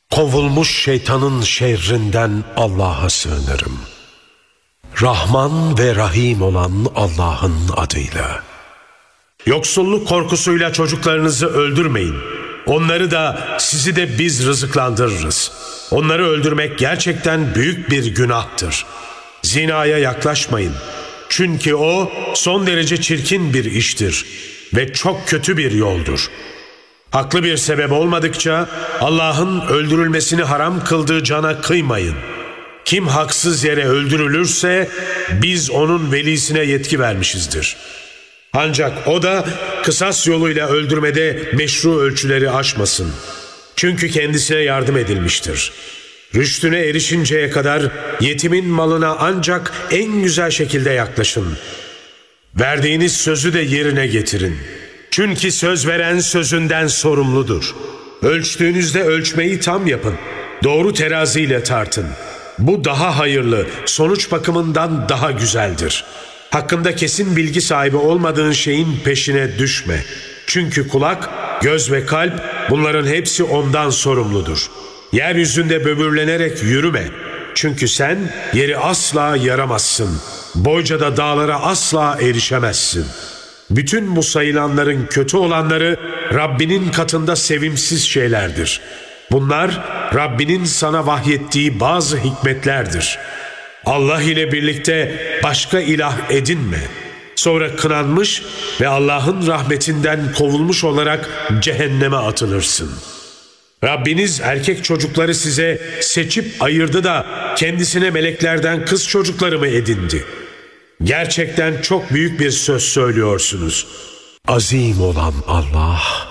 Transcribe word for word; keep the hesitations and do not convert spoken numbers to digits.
Kovulmuş şeytanın şerrinden Allah'a sığınırım. Rahman ve Rahim olan Allah'ın adıyla. Yoksulluk korkusuyla çocuklarınızı öldürmeyin. Onları da sizi de biz rızıklandırırız. Onları öldürmek gerçekten büyük bir günahtır. Zinaya yaklaşmayın. Çünkü o son derece çirkin bir iştir ve çok kötü bir yoldur. Haklı bir sebep olmadıkça Allah'ın öldürülmesini haram kıldığı cana kıymayın. Kim haksız yere öldürülürse biz onun velisine yetki vermişizdir. Ancak o da kısas yoluyla öldürmede meşru ölçüleri aşmasın. Çünkü kendisine yardım edilmiştir. Rüştüne erişinceye kadar yetimin malına ancak en güzel şekilde yaklaşın. Verdiğiniz sözü de yerine getirin. Çünkü söz veren sözünden sorumludur. Ölçtüğünüzde ölçmeyi tam yapın. Doğru teraziyle tartın. Bu daha hayırlı, sonuç bakımından daha güzeldir. Hakkında kesin bilgi sahibi olmadığın şeyin peşine düşme. Çünkü kulak, göz ve kalp bunların hepsi ondan sorumludur. Yeryüzünde böbürlenerek yürüme. Çünkü sen yeri asla yaramazsın. Boyca da dağlara asla erişemezsin. Bütün bu sayılanların kötü olanları Rabbinin katında sevimsiz şeylerdir. Bunlar Rabbinin sana vahyettiği bazı hikmetlerdir. Allah ile birlikte başka ilah edinme. Sonra kınanmış ve Allah'ın rahmetinden kovulmuş olarak cehenneme atılırsın. Rabbiniz erkek çocukları size seçip ayırdı da kendisine meleklerden kız çocukları mı edindi? Gerçekten çok büyük bir söz söylüyorsunuz. Azim olan Allah